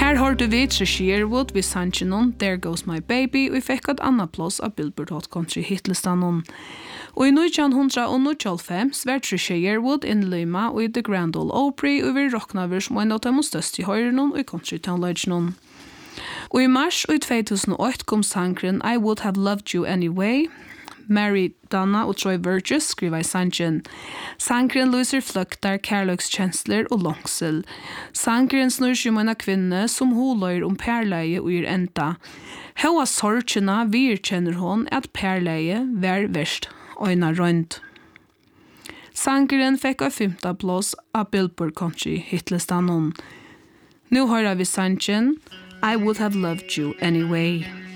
Her hørte vi Trisha Yearwood vid sangen There Goes My Baby, og vi fikk et annet plass av Billboard Hot Country hitlistan. Og i 1995 var Trisha Yearwood innløyma og i The Grand Ole Opry, og vi råkna vi som en av de største i høyren og i country-townløgjen. Og i mars og i 2008 kom sangren I Would Have Loved You Anyway. Mary Donna og Troy Burgess skriva i sangen. Sangren lyser fløktar, kærløkskjensler og langsel. Sangren snur seg om en kvinne som holøyer om perleie og gir enda. Hoa sorgena virkjenner hon at perleie var verst øyna rønt. Sangren fikk av 5. plass av Billboard Country hitlistan. Nå hører vi sangen I Would Have Loved You Anyway.